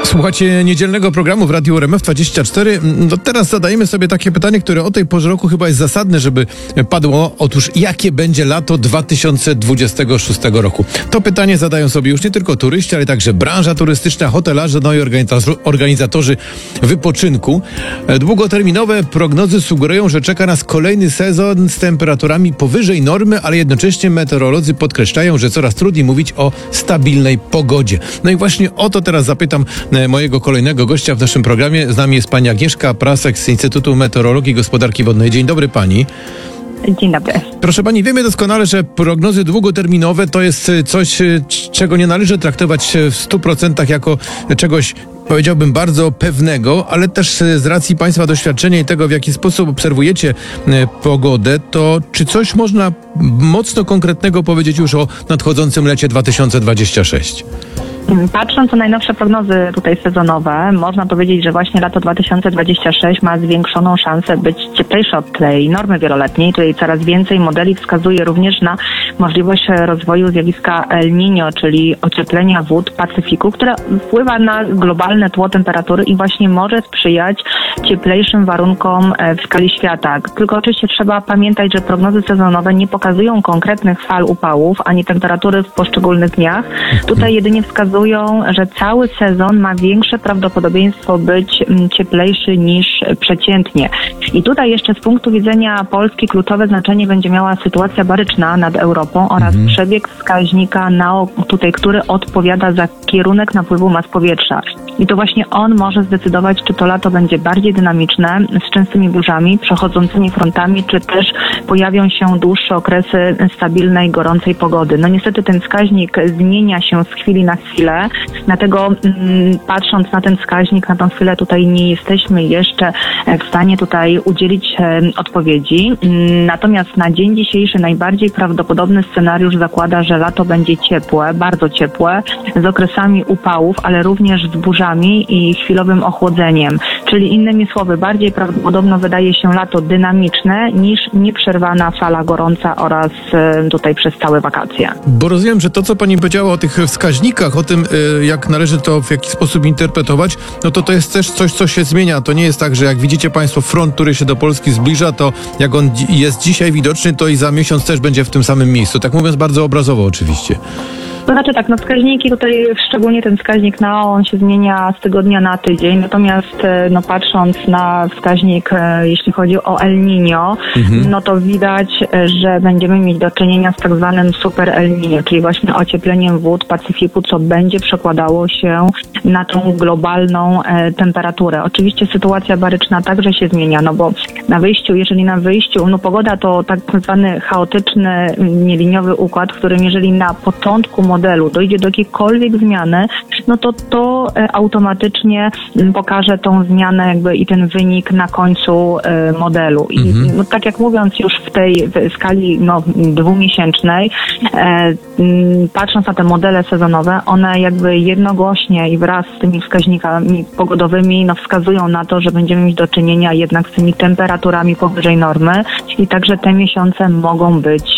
Słuchacie niedzielnego programu w Radiu RMF24. No teraz zadajemy sobie takie pytanie, które o tej porze roku chyba jest zasadne, żeby padło. Otóż jakie będzie lato 2026 roku? To pytanie zadają sobie już nie tylko turyści, ale także branża turystyczna, hotelarze, no i organizatorzy wypoczynku. Długoterminowe prognozy sugerują, że czeka nas kolejny sezon z temperaturami powyżej normy, ale jednocześnie meteorolodzy podkreślają, że coraz trudniej mówić o stabilnej pogodzie. No i właśnie o to teraz zapytam mojego kolejnego gościa w naszym programie. Z nami jest pani Agnieszka Prasek z Instytutu Meteorologii i Gospodarki Wodnej. Dzień dobry pani. Dzień dobry. Proszę pani, wiemy doskonale, że prognozy długoterminowe to jest coś, czego nie należy traktować w 100% jako czegoś, powiedziałbym, bardzo pewnego, ale też z racji państwa doświadczenia i tego, w jaki sposób obserwujecie pogodę, to czy coś można mocno konkretnego powiedzieć już o nadchodzącym lecie 2026? Patrząc na najnowsze prognozy tutaj sezonowe, można powiedzieć, że właśnie lato 2026 ma zwiększoną szansę być cieplejsze od tej normy wieloletniej. Tutaj coraz więcej modeli wskazuje również na możliwość rozwoju zjawiska El Niño, czyli ocieplenia wód Pacyfiku, które wpływa na globalne tło temperatury i właśnie może sprzyjać cieplejszym warunkom w skali świata. Tylko oczywiście trzeba pamiętać, że prognozy sezonowe nie pokazują konkretnych fal upałów, ani temperatury w poszczególnych dniach. Tutaj jedynie wskazują, że cały sezon ma większe prawdopodobieństwo być cieplejszy niż przeciętnie. I tutaj jeszcze z punktu widzenia Polski kluczowe znaczenie będzie miała sytuacja baryczna nad Europą oraz przebieg wskaźnika NAO, tutaj, który odpowiada za kierunek napływu mas powietrza. I to właśnie on może zdecydować, czy to lato będzie bardziej dynamiczne, z częstymi burzami, przechodzącymi frontami, czy też pojawią się dłuższe okresy stabilnej, gorącej pogody. No niestety ten wskaźnik zmienia się z chwili na chwilę, dlatego patrząc na ten wskaźnik, na tą chwilę tutaj nie jesteśmy jeszcze w stanie tutaj udzielić odpowiedzi. Natomiast na dzień dzisiejszy najbardziej prawdopodobny scenariusz zakłada, że lato będzie ciepłe, bardzo ciepłe, z okresami upałów, ale również z burzami i chwilowym ochłodzeniem. Czyli innymi słowy, bardziej prawdopodobno wydaje się lato dynamiczne niż nieprzerwana fala gorąca oraz tutaj przez całe wakacje. Bo rozumiem, że to, co pani powiedziała o tych wskaźnikach, o tym, jak należy to w jakiś sposób interpretować, no to jest też coś, co się zmienia. To nie jest tak, że jak widzicie państwo front, który się do Polski zbliża, to jak on jest dzisiaj widoczny, to i za miesiąc też będzie w tym samym miejscu. Tak mówiąc bardzo obrazowo oczywiście. To znaczy tak, no wskaźniki tutaj, szczególnie ten wskaźnik NAO, on się zmienia z tygodnia na tydzień, natomiast no patrząc na wskaźnik, jeśli chodzi o El Niño, no to widać, że będziemy mieć do czynienia z tak zwanym super El Niño, czyli właśnie ociepleniem wód Pacyfiku, co będzie przekładało się na tą globalną temperaturę. Oczywiście sytuacja baryczna także się zmienia, no bo jeżeli na wyjściu, no pogoda to tak zwany chaotyczny, nieliniowy układ, w którym jeżeli na początku modelu dojdzie do jakiejkolwiek zmiany, no to automatycznie pokaże tą zmianę jakby i ten wynik na końcu modelu. I no, tak jak mówiąc już w tej skali dwumiesięcznej, patrząc na te modele sezonowe, one jakby jednogłośnie i wraz z tymi wskaźnikami pogodowymi wskazują na to, że będziemy mieć do czynienia jednak z tymi temperaturami powyżej normy i także te miesiące mogą być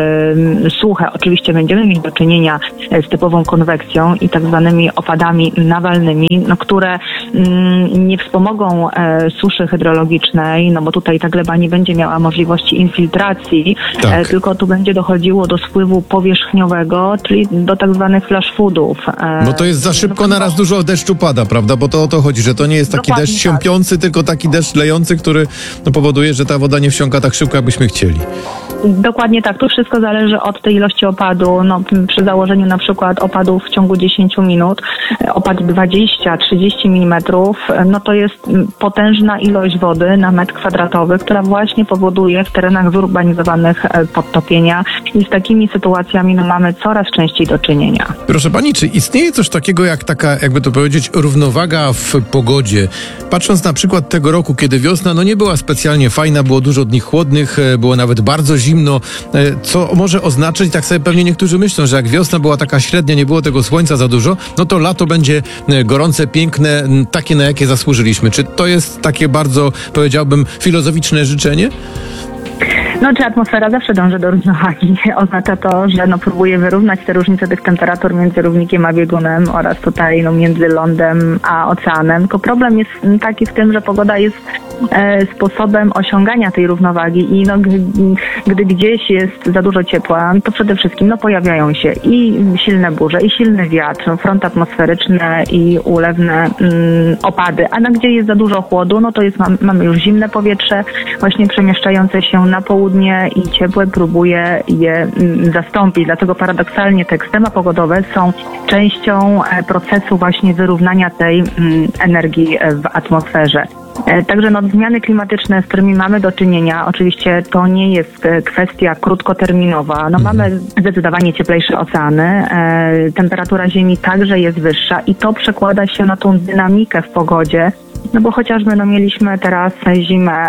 suche. Oczywiście będziemy mieć do czynienia z typową konwekcją i tak zwanymi opadami nawalnymi, które nie wspomogą suszy hydrologicznej, no bo tutaj ta gleba nie będzie miała możliwości infiltracji, tylko tu będzie dochodziło do spływu powierzchniowego, czyli do tak zwanych flash floodów. Bo to jest za szybko, naraz dużo deszczu pada, prawda? Bo to o to chodzi, że to nie jest taki deszcz siąpiący, tylko taki deszcz lejący, który powoduje, że ta woda nie wsiąka tak szybko, jakbyśmy chcieli. Dokładnie tak. Tu wszystko zależy od tej ilości opadu. Przy założeniu na przykład opadów w ciągu 10 minut, opad 20-30 mm, to jest potężna ilość wody na metr kwadratowy, która właśnie powoduje w terenach zurbanizowanych podtopienia i z takimi sytuacjami mamy coraz częściej do czynienia. Proszę pani, czy istnieje coś takiego jak taka, jakby to powiedzieć, równowaga w pogodzie? Patrząc na przykład tego roku, kiedy wiosna nie była specjalnie fajna, było dużo dni chłodnych, było nawet bardzo zimno, co może oznaczać, tak sobie pewnie niektórzy myślą, że jak wiosna była taka średnia, nie było tego słońca za dużo, no to lato będzie gorące, piękne, takie, na jakie zasłużyliśmy. Czy to jest takie bardzo, powiedziałbym, filozoficzne życzenie? No, czy atmosfera zawsze dąży do równowagi. Oznacza to, że próbuje wyrównać te różnice tych temperatur między równikiem a biegunem oraz tutaj między lądem a oceanem. Tylko problem jest taki w tym, że pogoda jest sposobem osiągania tej równowagi i gdy gdzieś jest za dużo ciepła, to przede wszystkim pojawiają się i silne burze, i silny wiatr, fronty atmosferyczne i ulewne opady. A gdzie jest za dużo chłodu, to mamy już zimne powietrze, właśnie przemieszczające się na południe i ciepłe próbuje je zastąpić. Dlatego paradoksalnie te ekstrema pogodowe są częścią procesu właśnie wyrównania tej energii w atmosferze. Także zmiany klimatyczne, z którymi mamy do czynienia, oczywiście to nie jest kwestia krótkoterminowa. Mamy zdecydowanie cieplejsze oceany, temperatura Ziemi także jest wyższa i to przekłada się na tą dynamikę w pogodzie. Bo chociażby mieliśmy teraz zimę,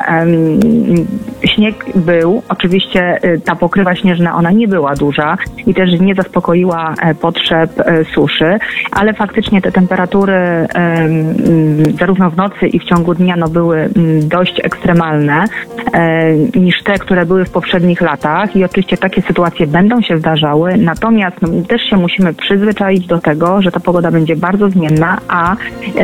śnieg był, oczywiście ta pokrywa śnieżna, ona nie była duża i też nie zaspokoiła potrzeb suszy, ale faktycznie te temperatury zarówno w nocy i w ciągu dnia były dość ekstremalne niż te, które były w poprzednich latach i oczywiście takie sytuacje będą się zdarzały, natomiast też się musimy przyzwyczaić do tego, że ta pogoda będzie bardzo zmienna, a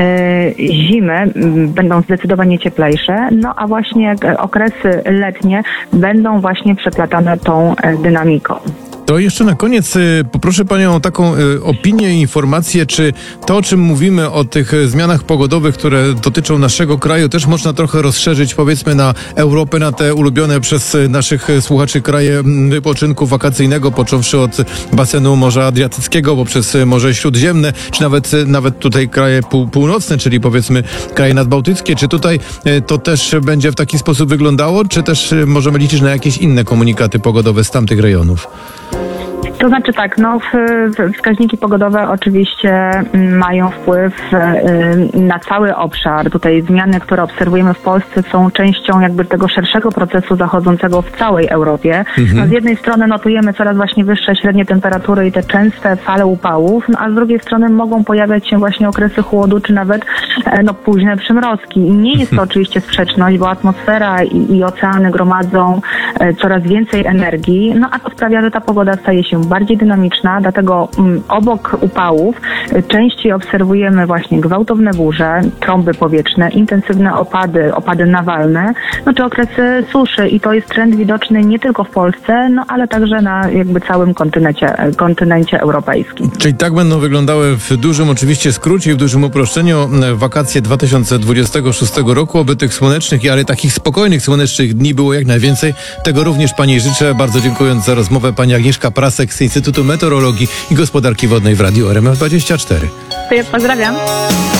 zimy będą zdecydowanie cieplejsze, a właśnie okresy letnie będą właśnie przeplatane tą dynamiką. To jeszcze na koniec poproszę Panią o taką opinię i informację, czy to, o czym mówimy, o tych zmianach pogodowych, które dotyczą naszego kraju, też można trochę rozszerzyć, powiedzmy, na Europę, na te ulubione przez naszych słuchaczy kraje wypoczynku wakacyjnego, począwszy od basenu Morza Adriatyckiego, poprzez Morze Śródziemne, czy nawet tutaj kraje północne, czyli powiedzmy kraje nadbałtyckie. Czy tutaj to też będzie w taki sposób wyglądało, czy też możemy liczyć na jakieś inne komunikaty pogodowe z tamtych rejonów? To znaczy tak, wskaźniki pogodowe oczywiście mają wpływ na cały obszar. Tutaj zmiany, które obserwujemy w Polsce, są częścią tego szerszego procesu zachodzącego w całej Europie. Z jednej strony notujemy coraz właśnie wyższe średnie temperatury i te częste fale upałów, a z drugiej strony mogą pojawiać się właśnie okresy chłodu, czy nawet późne przymrozki. I nie jest to oczywiście sprzeczność, bo atmosfera i oceany gromadzą coraz więcej energii, a to sprawia, że ta pogoda staje się bardziej dynamiczna, dlatego obok upałów częściej obserwujemy właśnie gwałtowne burze, trąby powietrzne, intensywne opady nawalne, czy okresy suszy i to jest trend widoczny nie tylko w Polsce, ale także na całym kontynencie europejskim. Czyli tak będą wyglądały w dużym oczywiście skrócie i w dużym uproszczeniu wakacje 2026 roku, oby tych słonecznych, ale takich spokojnych, słonecznych dni było jak najwięcej. Tego również Pani życzę. Bardzo dziękując za rozmowę. Pani Agnieszka Prasek z Instytutu Meteorologii i Gospodarki Wodnej w Radiu RMF24. Pozdrawiam.